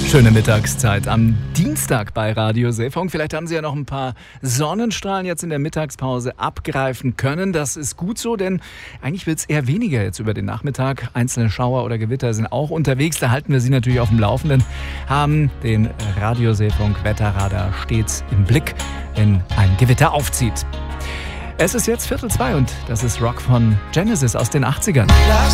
Schöne Mittagszeit am Dienstag bei Radio Seefunk. Vielleicht haben Sie ja noch ein paar Sonnenstrahlen jetzt in der Mittagspause abgreifen können. Das ist gut so, denn eigentlich wird es eher weniger jetzt über den Nachmittag. Einzelne Schauer oder Gewitter sind auch unterwegs. Da halten wir Sie natürlich auf dem Laufenden. Haben den Radio Seefunk Wetterradar stets im Blick, wenn ein Gewitter aufzieht. Es ist jetzt 1:45 und das ist Rock von Genesis aus den 80ern.